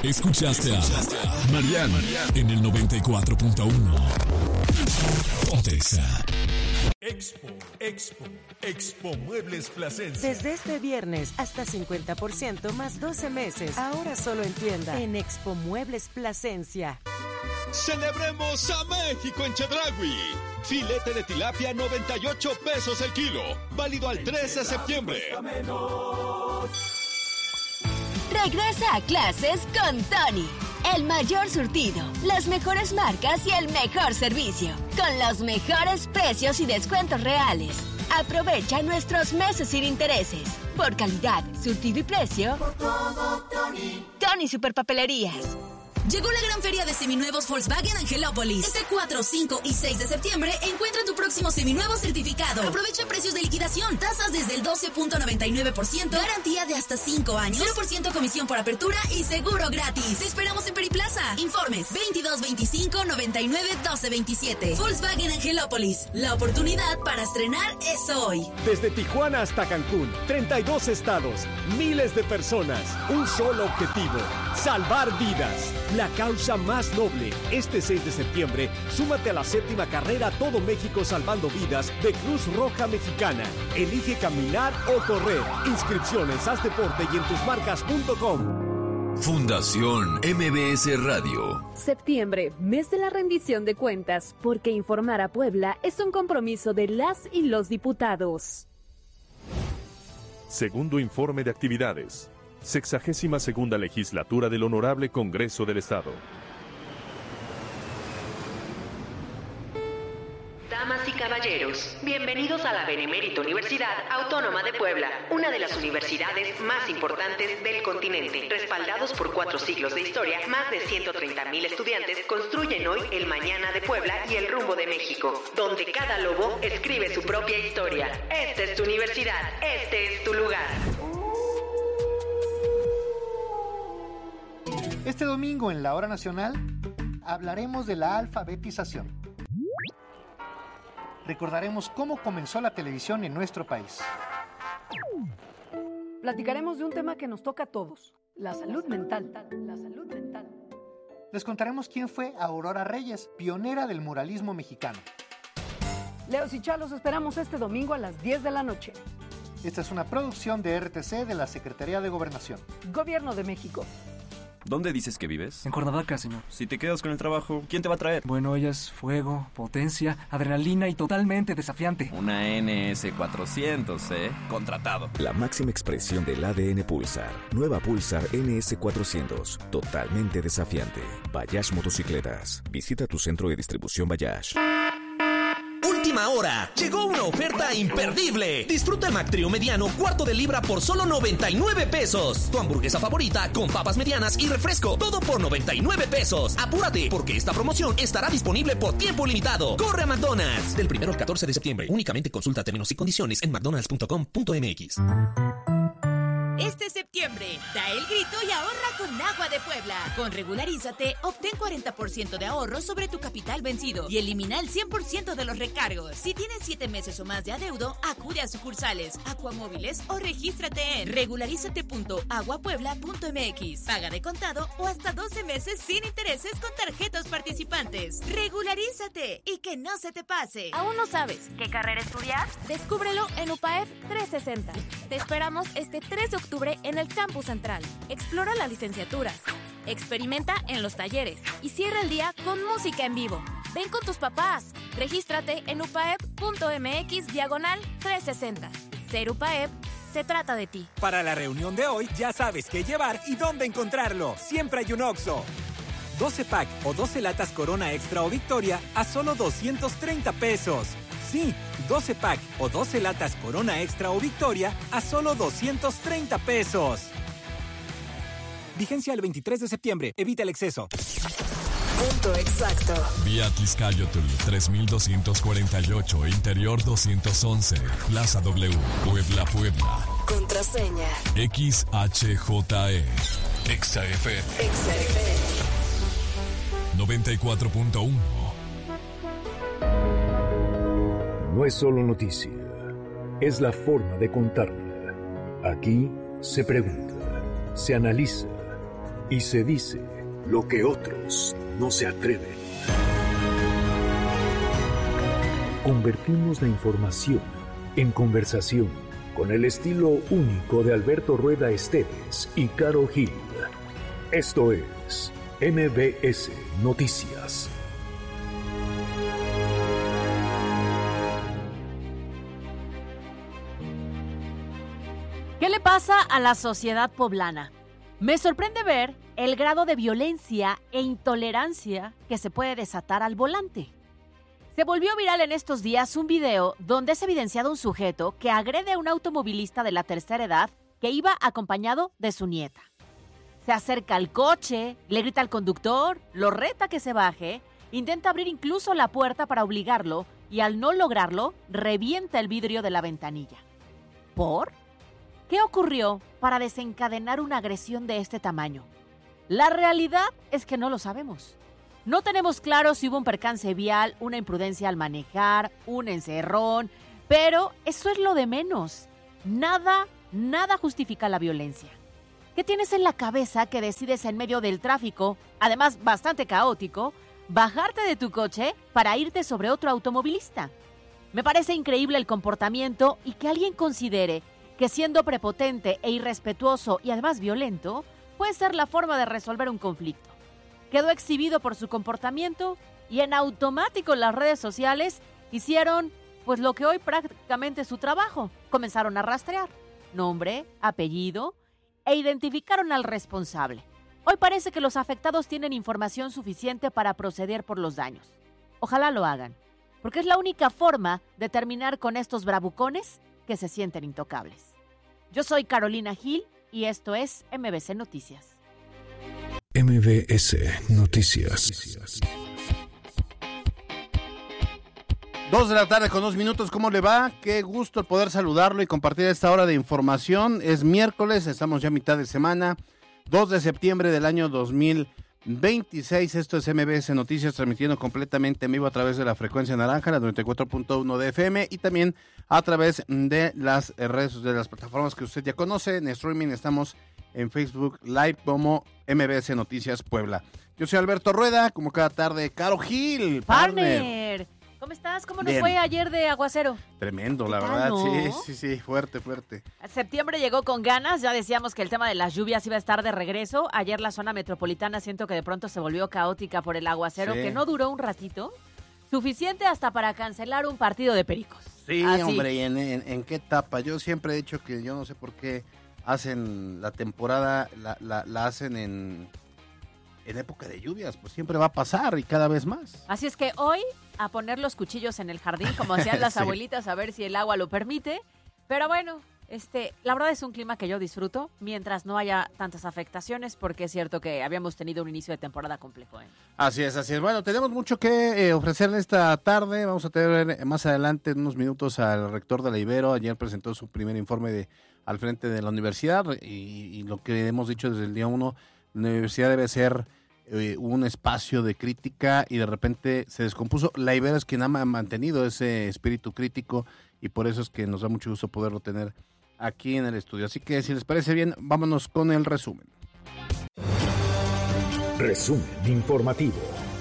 Escuchaste a Mariana en el 94.1. Ponte Exa. Expo Muebles Plasencia. Desde este viernes hasta 50% más 12 meses. Ahora solo en tienda en Expo Muebles Plasencia. ¡Celebremos a México en Chedraui! Filete de tilapia 98 pesos el kilo. Válido al 13 de septiembre. Regresa a clases con Tony. El mayor surtido, las mejores marcas y el mejor servicio. Con los mejores precios y descuentos reales. Aprovecha nuestros meses sin intereses. Por calidad, surtido y precio. Por todo, Tony. Tony Superpapelerías. Llegó la gran feria de seminuevos Volkswagen Angelópolis. Este 4, 5 y 6 de septiembre encuentra tu próximo seminuevo certificado. Aprovecha precios de liquidación, tasas desde el 12.99%, garantía de hasta 5 años, 0% comisión por apertura y seguro gratis. Te esperamos en Periplaza. Informes 2225 99 12 27. Volkswagen Angelópolis. La oportunidad para estrenar es hoy. Desde Tijuana hasta Cancún, 32 estados, miles de personas, un solo objetivo: salvar vidas. La causa más noble. Este 6 de septiembre, súmate a la 7ª carrera Todo México Salvando Vidas de Cruz Roja Mexicana. Elige caminar o correr. Inscripciones, haz deporte y en tusmarcas.com. Fundación MBS Radio. Septiembre, mes de la rendición de cuentas, porque informar a Puebla es un compromiso de las y los diputados. Segundo informe de actividades. 62ª Legislatura del Honorable Congreso del Estado. Damas y caballeros, bienvenidos a la Benemérita Universidad Autónoma de Puebla, una de las universidades más importantes del continente. Respaldados por 4 siglos de historia, más de 130,000 estudiantes construyen hoy el mañana de Puebla y el rumbo de México, donde cada lobo escribe su propia historia. Esta es tu universidad, este es tu lugar. Este domingo en la Hora Nacional hablaremos de la alfabetización. Recordaremos cómo comenzó la televisión en nuestro país. Platicaremos de un tema que nos toca a todos, la salud mental. Les contaremos quién fue Aurora Reyes, pionera del muralismo mexicano. Leos y Chalos esperamos este domingo a las 10 de la noche. Esta es una producción de RTC de la Secretaría de Gobernación. Gobierno de México. ¿Dónde dices que vives? En Cuernavaca, señor. Si te quedas con el trabajo, ¿quién te va a traer? Bueno, ella es fuego, potencia, adrenalina y totalmente desafiante. Una NS400, ¿eh? Contratado. La máxima expresión del ADN Pulsar. Nueva Pulsar NS400. Totalmente desafiante. Bayash Motocicletas. Visita tu centro de distribución Bayash. Última hora, llegó una oferta imperdible. Disfruta el McTrio mediano cuarto de libra por solo 99 pesos. Tu hamburguesa favorita con papas medianas y refresco, todo por 99 pesos. Apúrate, porque esta promoción estará disponible por tiempo limitado. ¡Corre a McDonald's! Del 1 al 14 de septiembre. Únicamente consulta términos y condiciones en mcdonalds.com.mx. Este septiembre, da el grito y ahorra con Agua de Puebla. Con Regularízate, obtén 40% de ahorro sobre tu capital vencido y elimina el 100% de los recargos. Si tienes 7 meses o más de adeudo, acude a sucursales, Acuamóviles o regístrate en regularízate.aguapuebla.mx. Paga de contado o hasta 12 meses sin intereses con tarjetas participantes. Regularízate y que no se te pase. ¿Aún no sabes qué carrera estudiar? Descúbrelo en UPAEP 360. Te esperamos este 3 de octubre en el Campus Central. Explora las licenciaturas, experimenta en los talleres y cierra el día con música en vivo. Ven con tus papás. Regístrate en upaep.mx/360. Ser UPAEP se trata de ti. Para la reunión de hoy ya sabes qué llevar y dónde encontrarlo. Siempre hay un Oxxo. 12 pack o 12 latas Corona Extra o Victoria a solo 230 pesos. Sí, 12 pack o 12 latas Corona Extra o Victoria a solo 230 pesos. Vigencia el 23 de septiembre. Evita el exceso. Punto exacto. Vía Tizcayotl 3248, Interior 211, Plaza W, Puebla, Puebla. Contraseña XHJE. XFM. 94.1. No es solo noticia, es la forma de contarla. Aquí se pregunta, se analiza Y se dice lo que otros no se atreven. Convertimos la información en conversación con el estilo único de Alberto Rueda Esteves y Karol Gil. Esto es MBS Noticias. ¿Qué le pasa a la sociedad poblana? Me sorprende ver el grado de violencia e intolerancia que se puede desatar al volante. Se volvió viral en estos días un video donde es evidenciado un sujeto que agrede a un automovilista de la tercera edad que iba acompañado de su nieta. Se acerca al coche, le grita al conductor, lo reta que se baje, intenta abrir incluso la puerta para obligarlo y al no lograrlo, revienta el vidrio de la ventanilla. ¿Por? ¿Qué ocurrió para desencadenar una agresión de este tamaño? La realidad es que no lo sabemos. No tenemos claro si hubo un percance vial, una imprudencia al manejar, un encerrón, pero eso es lo de menos. Nada justifica la violencia. ¿Qué tienes en la cabeza que decides en medio del tráfico, además bastante caótico, bajarte de tu coche para irte sobre otro automovilista? Me parece increíble el comportamiento y que alguien considere que siendo prepotente e irrespetuoso y además violento, puede ser la forma de resolver un conflicto. Quedó exhibido por su comportamiento y en automático las redes sociales hicieron pues lo que hoy prácticamente es su trabajo. Comenzaron a rastrear nombre, apellido e identificaron al responsable. Hoy parece que los afectados tienen información suficiente para proceder por los daños. Ojalá lo hagan, porque es la única forma de terminar con estos bravucones que se sienten intocables. Yo soy Carolina Gil y esto es MBC Noticias. MBS Noticias. 2 de la tarde con 2 minutos, ¿cómo le va? Qué gusto el poder saludarlo y compartir esta hora de información. Es miércoles, estamos ya a mitad de semana, 2 de septiembre del año 2026. Esto es MBS Noticias, transmitiendo completamente en vivo a través de la frecuencia naranja, la 94.1 de FM, y también a través de las redes, de las plataformas que usted ya conoce. En streaming estamos en Facebook Live como MBS Noticias Puebla. Yo soy Alberto Rueda, como cada tarde, Karol Gil, partner. ¿Cómo estás? ¿Cómo nos fue ayer de aguacero? Tremendo, la verdad, ¿no? Sí, fuerte. Septiembre llegó con ganas, ya decíamos que el tema de las lluvias iba a estar de regreso. Ayer la zona metropolitana siento que de pronto se volvió caótica por el aguacero, que no duró un ratito, suficiente hasta para cancelar un partido de Pericos. Sí, así. Hombre, ¿y en qué etapa? Yo siempre he dicho que yo no sé por qué hacen la temporada, la hacen en época de lluvias, pues siempre va a pasar y cada vez más. Así es que hoy a poner los cuchillos en el jardín, como hacían las abuelitas, a ver si el agua lo permite. Pero bueno, la verdad es un clima que yo disfruto mientras no haya tantas afectaciones, porque es cierto que habíamos tenido un inicio de temporada complejo. Así es. Bueno, tenemos mucho que ofrecerle esta tarde. Vamos a tener más adelante, en unos minutos, al rector de la Ibero. Ayer presentó su primer informe al frente de la universidad y lo que hemos dicho desde el día 1, la universidad debe ser un espacio de crítica y de repente se descompuso. La Ibero es quien ha mantenido ese espíritu crítico y por eso es que nos da mucho gusto poderlo tener aquí en el estudio. Así que si les parece bien, vámonos con el resumen. Resumen informativo.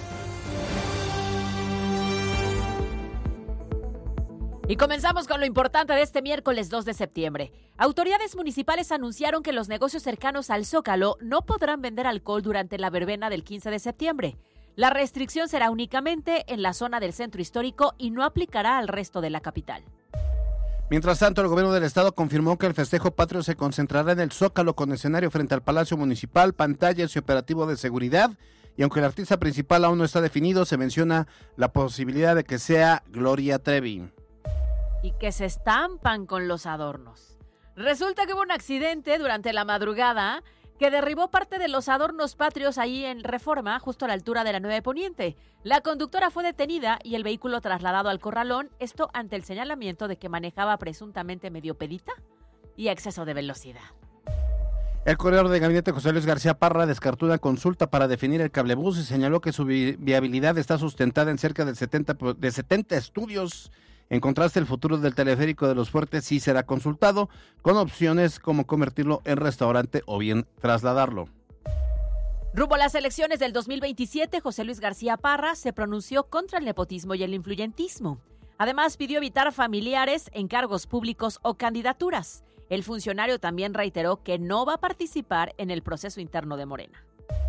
Y comenzamos con lo importante de este miércoles 2 de septiembre. Autoridades municipales anunciaron que los negocios cercanos al Zócalo no podrán vender alcohol durante la verbena del 15 de septiembre. La restricción será únicamente en la zona del centro histórico y no aplicará al resto de la capital. Mientras tanto, el gobierno del estado confirmó que el festejo patrio se concentrará en el Zócalo con escenario frente al Palacio Municipal, pantallas y operativo de seguridad. Y aunque el artista principal aún no está definido, se menciona la posibilidad de que sea Gloria Trevi. Y que se estampan con los adornos. Resulta que hubo un accidente durante la madrugada que derribó parte de los adornos patrios ahí en Reforma, justo a la altura de la 9 Poniente. La conductora fue detenida y el vehículo trasladado al corralón, esto ante el señalamiento de que manejaba presuntamente medio pedita y a exceso de velocidad. El corredor de gabinete José Luis García Parra descartó una consulta para definir el cablebús y señaló que su viabilidad está sustentada en cerca de 70 estudios. En contraste, el futuro del teleférico de Los Fuertes sí será consultado, con opciones como convertirlo en restaurante o bien trasladarlo. Rumbo a las elecciones del 2027, José Luis García Parra se pronunció contra el nepotismo y el influyentismo. Además, pidió evitar familiares en cargos públicos o candidaturas. El funcionario también reiteró que no va a participar en el proceso interno de Morena.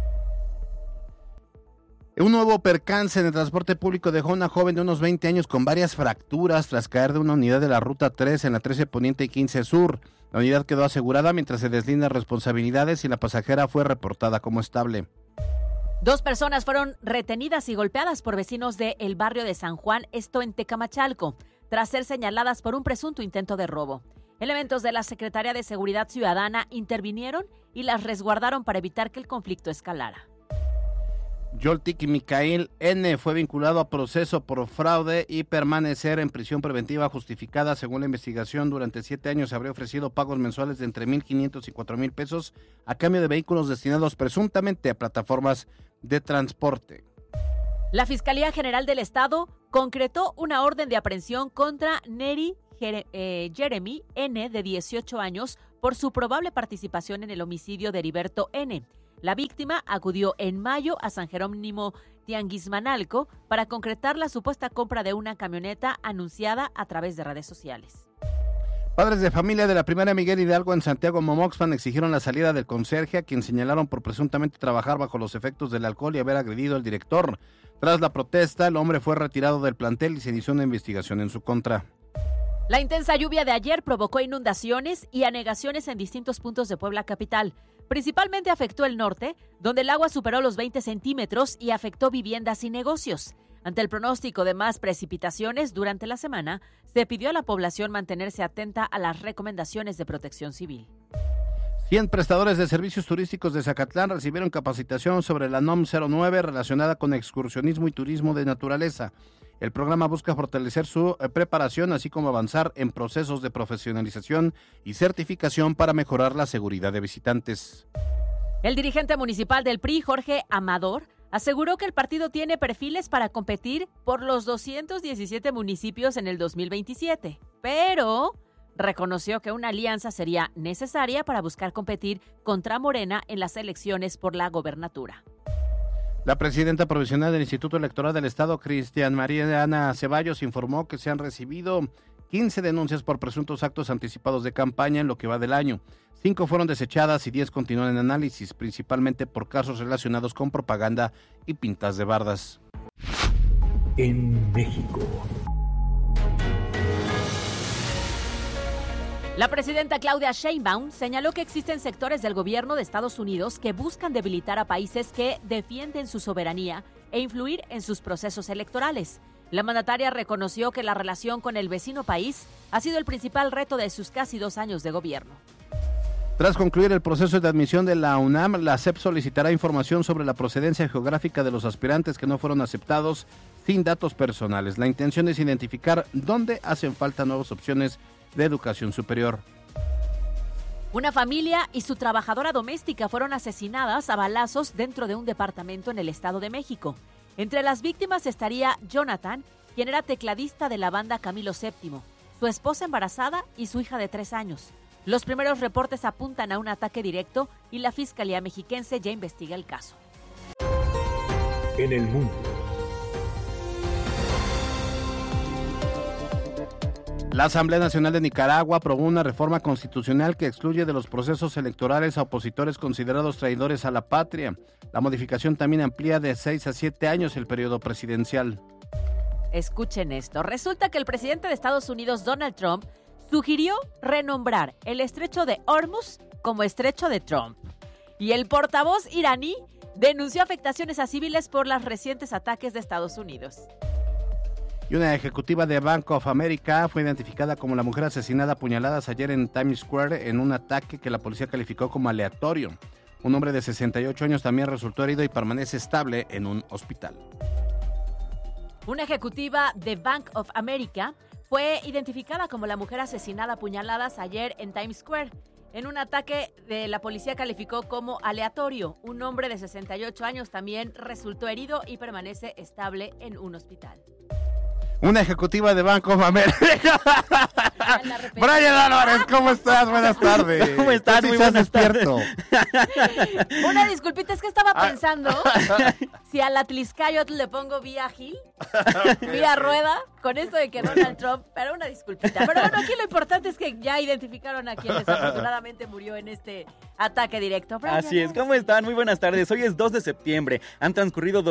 Un nuevo percance en el transporte público dejó a una joven de unos 20 años con varias fracturas tras caer de una unidad de la Ruta 3 en la 13 Poniente y 15 Sur. La unidad quedó asegurada mientras se deslindan responsabilidades y la pasajera fue reportada como estable. 2 personas fueron retenidas y golpeadas por vecinos del barrio de San Juan, esto en Tecamachalco, tras ser señaladas por un presunto intento de robo. Elementos de la Secretaría de Seguridad Ciudadana intervinieron y las resguardaron para evitar que el conflicto escalara. Yoltik Micael N. fue vinculado a proceso por fraude y permanecer en prisión preventiva justificada. Según la investigación, durante 7 años habría ofrecido pagos mensuales de entre 1,500 y 4,000 pesos a cambio de vehículos destinados presuntamente a plataformas de transporte. La Fiscalía General del Estado concretó una orden de aprehensión contra Neri Jeremy N., de 18 años, por su probable participación en el homicidio de Heriberto N. La víctima acudió en mayo a San Jerónimo Tianguismanalco para concretar la supuesta compra de una camioneta anunciada a través de redes sociales. Padres de familia de la primaria Miguel Hidalgo en Santiago Momoxpan exigieron la salida del conserje, a quien señalaron por presuntamente trabajar bajo los efectos del alcohol y haber agredido al director. Tras la protesta, el hombre fue retirado del plantel y se inició una investigación en su contra. La intensa lluvia de ayer provocó inundaciones y anegaciones en distintos puntos de Puebla capital. Principalmente afectó el norte, donde el agua superó los 20 centímetros y afectó viviendas y negocios. Ante el pronóstico de más precipitaciones durante la semana, se pidió a la población mantenerse atenta a las recomendaciones de Protección Civil. 100 prestadores de servicios turísticos de Zacatlán recibieron capacitación sobre la NOM 09 relacionada con excursionismo y turismo de naturaleza. El programa busca fortalecer su preparación, así como avanzar en procesos de profesionalización y certificación para mejorar la seguridad de visitantes. El dirigente municipal del PRI, Jorge Amador, aseguró que el partido tiene perfiles para competir por los 217 municipios en el 2027, pero reconoció que una alianza sería necesaria para buscar competir contra Morena en las elecciones por la gobernatura. La presidenta provisional del Instituto Electoral del Estado, Cristian María Ana Ceballos, informó que se han recibido 15 denuncias por presuntos actos anticipados de campaña en lo que va del año. 5 fueron desechadas y 10 continúan en análisis, principalmente por casos relacionados con propaganda y pintas de bardas. En México. La presidenta Claudia Sheinbaum señaló que existen sectores del gobierno de Estados Unidos que buscan debilitar a países que defienden su soberanía e influir en sus procesos electorales. La mandataria reconoció que la relación con el vecino país ha sido el principal reto de sus casi 2 años de gobierno. Tras concluir el proceso de admisión de la UNAM, la SEP solicitará información sobre la procedencia geográfica de los aspirantes que no fueron aceptados sin datos personales. La intención es identificar dónde hacen falta nuevas opciones de educación superior. Una familia y su trabajadora doméstica fueron asesinadas a balazos dentro de un departamento en el Estado de México. Entre las víctimas estaría Jonathan, quien era tecladista de la banda Camilo VII, su esposa embarazada y su hija de 3 años. Los primeros reportes apuntan a un ataque directo y la Fiscalía Mexiquense ya investiga el caso. En el mundo. La Asamblea Nacional de Nicaragua aprobó una reforma constitucional que excluye de los procesos electorales a opositores considerados traidores a la patria. La modificación también amplía de 6 a 7 años el periodo presidencial. Escuchen esto. Resulta que el presidente de Estados Unidos, Donald Trump, sugirió renombrar el estrecho de Hormuz como estrecho de Trump. Y el portavoz iraní denunció afectaciones a civiles por los recientes ataques de Estados Unidos. Y una ejecutiva de Bank of America fue identificada como la mujer asesinada a puñaladas ayer en Times Square en un ataque que la policía calificó como aleatorio. Un hombre de 68 años también resultó herido y permanece estable en un hospital. Una ejecutiva de Bank of America fue identificada como la mujer asesinada a puñaladas ayer en Times Square. En un ataque de la policía calificó como aleatorio. Un hombre de 68 años también resultó herido y permanece estable en un hospital. Una ejecutiva de Bank of America Brian Álvarez, ¿cómo estás? Buenas tardes. ¿Cómo estás? Muy buenas despierto. Una disculpita, es que estaba pensando si al Atliscayotl le pongo vía Gil, vía Rueda, con esto de que Donald Trump, pero una disculpita. Pero bueno, aquí lo importante es que ya identificaron a quien desafortunadamente murió en este ataque directo. Brian, así es, ¿cómo están? Muy buenas tardes. Hoy es 2 de septiembre. Han transcurrido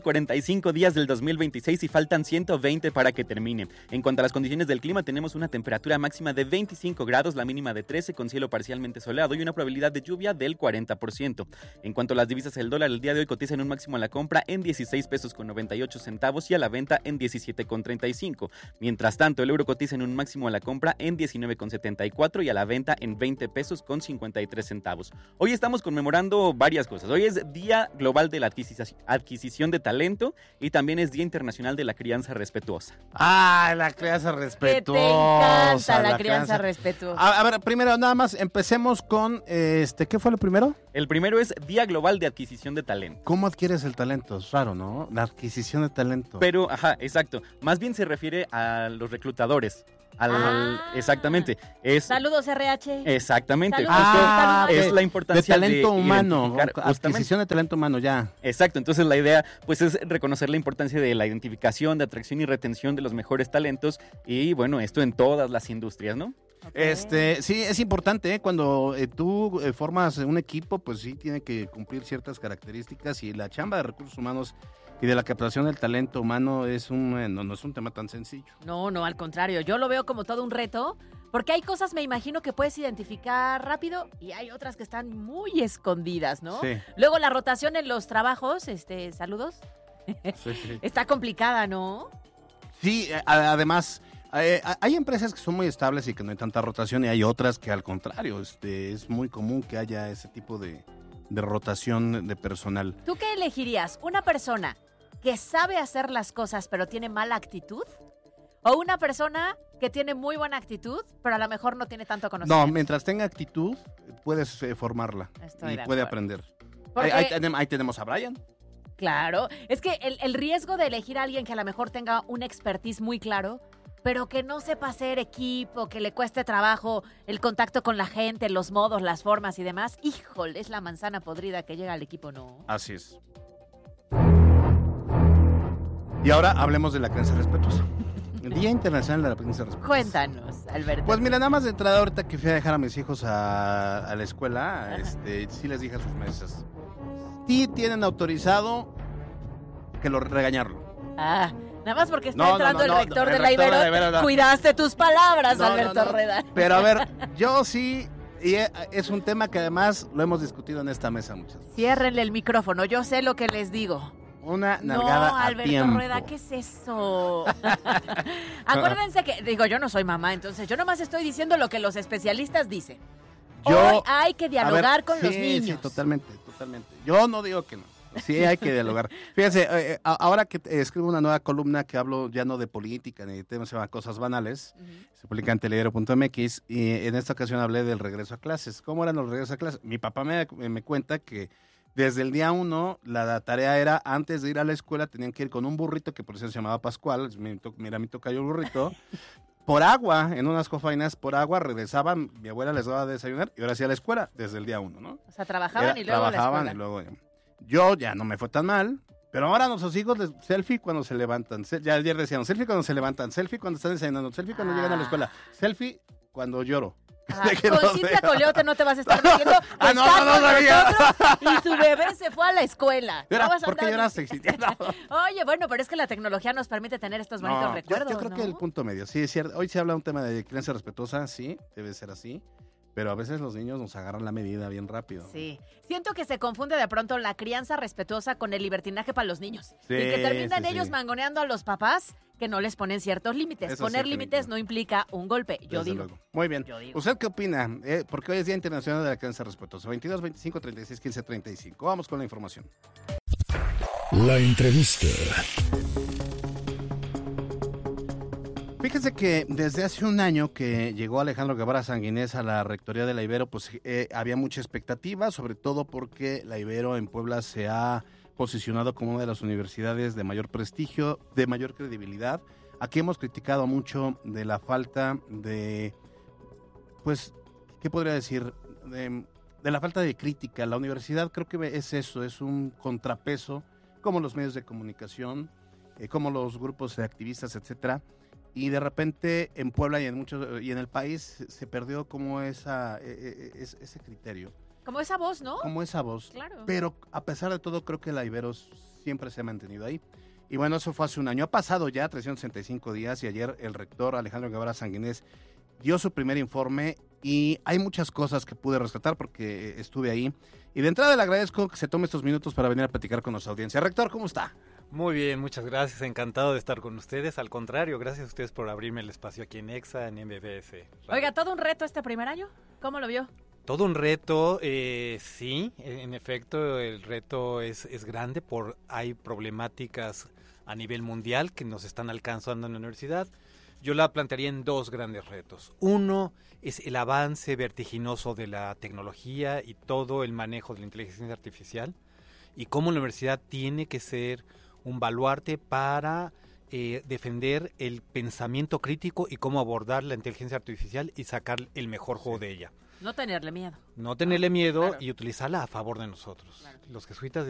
245 días del 2026 y faltan 120 para que termine. En cuanto a las condiciones del clima, tenemos una temperatura máxima de 25 grados, la mínima de 13, con cielo parcialmente soleado y una probabilidad de lluvia del 40%. En cuanto a las divisas, el dólar el día de hoy cotiza en un máximo a la compra en 16 pesos con 98 centavos y a la venta en 17 con 35. Mientras tanto, el euro cotiza en un máximo a la compra en 19 con 74 y a la venta en 20 pesos con 53 centavos. Hoy estamos conmemorando varias cosas. Hoy es Día Global de la Adquisición de Talento y también es Día Internacional de la Crianza Respetuosa. Ah, la crianza respetuosa. Te encanta la crianza respetuosa. A ver, primero nada más, empecemos con, ¿qué fue lo primero? El primero es Día Global de Adquisición de Talento. ¿Cómo adquieres el talento? Es raro, ¿no? La adquisición de talento. Pero, exacto. Más bien se refiere a los reclutadores. Exactamente. Saludos, RH. Exactamente. Saludos. Es la importancia de talento humano. Adquisición de talento humano, ya. Exacto. Entonces la idea pues es reconocer la importancia de la identificación, de atracción y retención de los mejores talentos y bueno, esto en todas las industrias, ¿no? Okay. Sí, es importante, cuando tú formas un equipo, pues sí tiene que cumplir ciertas características y la chamba de recursos humanos y de la captación del talento humano no es un tema tan sencillo. No, al contrario, yo lo veo como todo un reto, porque hay cosas, me imagino, que puedes identificar rápido y hay otras que están muy escondidas, ¿no? Sí. Luego la rotación en los trabajos, saludos, sí. Está complicada, ¿no? Sí, además, hay empresas que son muy estables y que no hay tanta rotación y hay otras que al contrario, es muy común que haya ese tipo de rotación de personal. ¿Tú qué elegirías? ¿Una persona que sabe hacer las cosas pero tiene mala actitud? ¿O una persona que tiene muy buena actitud pero a lo mejor no tiene tanto conocimiento? No, mientras tenga actitud puedes formarla y puede aprender. Ahí tenemos a Brian. Claro, es que el riesgo de elegir a alguien que a lo mejor tenga un expertise muy claro, pero que no sepa hacer equipo, que le cueste trabajo el contacto con la gente, los modos, las formas y demás, híjole, es la manzana podrida que llega al equipo, ¿no? Así es. Y ahora hablemos de la crianza respetuosa. El Día Internacional de la Crianza Respetuosa. Cuéntanos, Alberto. Pues mira, nada más de entrada ahorita que fui a dejar a mis hijos a la escuela, sí les dije a sus mesas, sí tienen autorizado que regañarlo. Nada más porque está entrando el rector de la Ibero. Cuidaste tus palabras, Alberto Rueda. Pero a ver, yo sí, y es un tema que además lo hemos discutido en esta mesa muchas veces. Ciérrenle el micrófono, yo sé lo que les digo. Una nalgada a tiempo. Alberto Rueda, ¿qué es eso? Acuérdense que, yo no soy mamá, entonces yo nomás estoy diciendo lo que los especialistas dicen. Hoy hay que dialogar con los niños. Sí, totalmente. Yo no digo que no. Sí, hay que dialogar. Fíjense, ahora que escribo una nueva columna que hablo ya no de política ni de temas, se llama Cosas Banales, se publica en telediario.mx y en esta ocasión hablé del regreso a clases. ¿Cómo eran los regresos a clases? Mi papá me cuenta que desde el día 1 la tarea era, antes de ir a la escuela, tenían que ir con un burrito que por eso se llamaba Pascual, mira mi tocayo el burrito, por agua, en unas cofainas por agua, regresaban, mi abuela les daba a desayunar y ahora sí a la escuela desde el día 1, ¿no? O sea, trabajaban y luego trabajaban la escuela. Y luego yo ya no me fue tan mal, pero ahora nuestros hijos selfie cuando se levantan, ya ayer decían selfie cuando se levantan, selfie cuando están desayunando, selfie cuando llegan a la escuela, selfie cuando lloro. Con Cintia Coleote no te vas a estar metiendo. No sabía. Y su bebé se fue a la escuela. ¿Por qué lloraste, Cintia? Oye, bueno, pero es que la tecnología nos permite tener estos bonitos recuerdos. Yo creo que el punto medio, sí, es cierto. Hoy se habla un tema de crianza respetuosa, sí, debe ser así. Pero a veces los niños nos agarran la medida bien rápido. Sí. Siento que se confunde de pronto la crianza respetuosa con el libertinaje para los niños. Sí, y que terminan ellos mangoneando a los papás que no les ponen ciertos límites. Eso Poner sí, límites no implica un golpe, yo Desde digo. Luego. Muy bien. ¿Usted qué opina? Porque hoy es Día Internacional de la Crianza Respetuosa. 22, 25, 36, 15, 35. Vamos con la información. La entrevista. Fíjense que desde hace un año que llegó Alejandro Guevara Sanguinés a la rectoría de la Ibero, pues había mucha expectativa, sobre todo porque la Ibero en Puebla se ha posicionado como una de las universidades de mayor prestigio, de mayor credibilidad Aquí hemos criticado mucho de la falta de, pues, ¿qué podría decir? De la falta de crítica. La universidad creo que es eso, es un contrapeso, como los medios de comunicación, como los grupos de activistas, etcétera. Y de repente en Puebla y en el país se perdió como ese criterio. Como esa voz, ¿no? Como esa voz. Claro. Pero a pesar de todo, creo que la Ibero siempre se ha mantenido ahí. Y bueno, eso fue hace un año. Ha pasado ya 365 días y ayer el rector Alejandro Guevara Sanguinés dio su primer informe y hay muchas cosas que pude rescatar porque estuve ahí. Y de entrada le agradezco que se tome estos minutos para venir a platicar con nuestra audiencia. Rector, ¿cómo está? Muy bien, muchas gracias. Encantado de estar con ustedes. Al contrario, gracias a ustedes por abrirme el espacio aquí en EXA, en MBS. Oiga, ¿todo un reto este primer año? ¿Cómo lo vio? Todo un reto, sí, en efecto, el reto es grande, hay problemáticas a nivel mundial que nos están alcanzando en la universidad. Yo la plantearía en dos grandes retos. Uno es el avance vertiginoso de la tecnología y todo el manejo de la inteligencia artificial y cómo la universidad tiene que ser un baluarte para defender el pensamiento crítico y cómo abordar la inteligencia artificial y sacar el mejor juego de ella. No tenerle miedo. No tenerle miedo y utilizarla a favor de nosotros. Claro. Los jesuitas